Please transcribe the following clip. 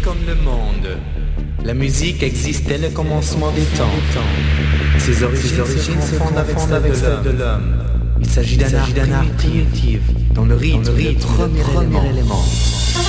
comme le monde. La musique existe dès le commencement des temps. Ses origines se fondent avec celles de l'homme. Il s'agit d'un art primitif, dont le rythme est le premier élément.